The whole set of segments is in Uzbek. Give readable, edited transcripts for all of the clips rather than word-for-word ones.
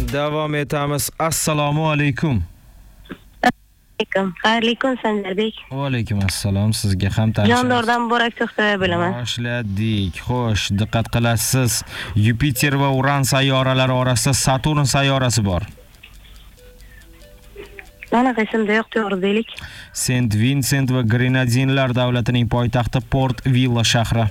Davom etamiz. Assalomu alaykum. Xayrli kun Sanjarbek. Va alaykum assalom. Sizga ham tanishamiz. Jondordan Borak to'xtay bilaman. Boshladik. Xo'sh, diqqat qilasiz. Yupiter va Uran sayyoralari orasida Saturn sayyorasi bor. Mana esimda yo'q, to'g'ri deylik. Saint Vincent va Grenadinlar davlatining poytaxti Port Villa shahri.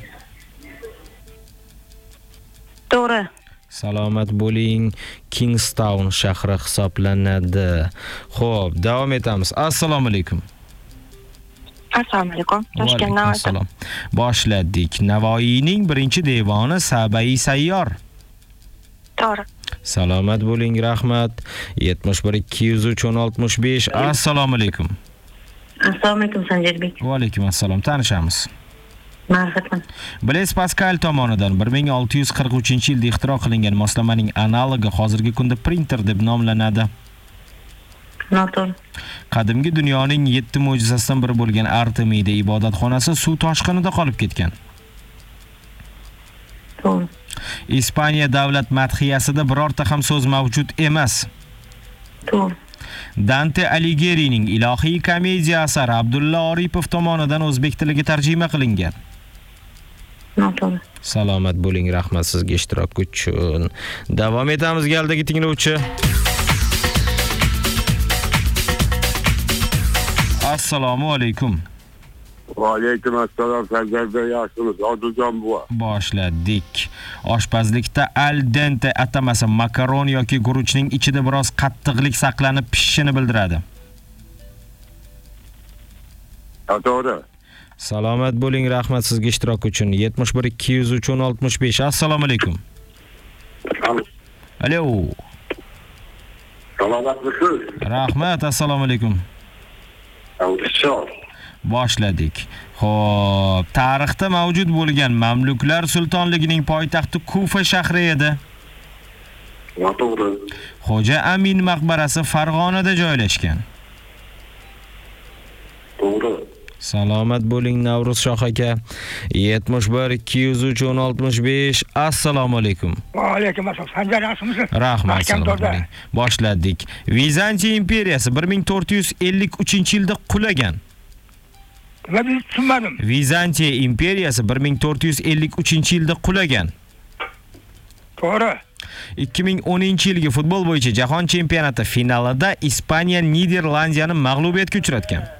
To'g'ri. Salomat bo'ling. Kingstown shahri hisoblanadi. Xo'p, davom etamiz. Assalomu alaykum. Assalomu alaykum. Toshkentdan Assalom. Boshladik. Navoiyning birinchi devoni Sabai sayyor. To'g'ri. Salomat bo'ling, rahmat. 71 203 65. Assalomu alaykum. Assalomu alaykum Sanjarbek. Va alaykum assalom. Tanishamiz. Marhamat. Blaise Pascal tomonidan 1643-yilda ixtiro qilingan moslamaning analogi hozirgi kunda printer deb nomlanadi. Noto'g'ri. Qadimgi dunyoning 7 mo'jizasidan biri bo'lgan Artemida ibodatxonasi suv toshqinida qolib ketgan. To'g'ri. Ispaniya davlat madhiyasida birorta ham so'z mavjud emas. To'g'ri. Dante Alighierining ilohiy komediya asari Abdulla Oripov tomonidan o'zbek tiliga tarjima qilingan. Noto'g'ri. Salomat bo'ling, rahmat sizga ishtirok uchun. Davom etamiz galdagi tinglovchi. Assalomu alaykum. Va alaykum assalom Sanjarbek, yaxshimisiz? Odiljon buva. Boshladik. Oshpazlikda al dente atamasi makaron yoki guruchning ichida biroz qattiqlik saqlanib pishishini bildiradi. To'g'ri. Salomat bo'ling, rahmat sizga ishtirok uchun. 71 203 65. Assalomu alaykum. Alo. Salomatmisiz? Rahmat, assalomu alaykum. Boshladik. Xo'p, tarixda mavjud bo'lgan Mamluklar sultonligining poytaxti Kufa shahri edi. To'g'ri. Xo'ja Amin maqbarasi Farg'onada joylashgan. To'g'ri. Salomat bo'ling Navruz Shoh aka. 71 203 65. Assalomu alaykum. Va alaykum assalom. Sanjar yaxshimisiz? Rahmat, salomat bo'ling. Boshladik. Vizantiya imperiyasi 1453-yilda qulagan. Va biz tushunmadim. Vizantiya imperiyasi 1453-yilda qulagan. To'g'ri. 2010-yilgi futbol bo'yicha jahon chempionati finalida Ispaniya Niderlandiyani mag'lubiyatga uchratgan.